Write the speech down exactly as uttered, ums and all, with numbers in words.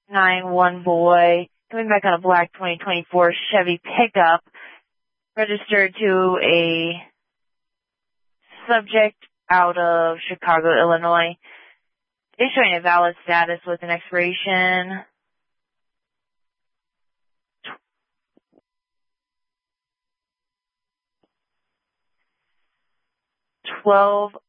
nine one boy coming back on a black twenty twenty-four Chevy pickup registered to a subject out of Chicago, Illinois. Is showing a valid status with an expiration twelve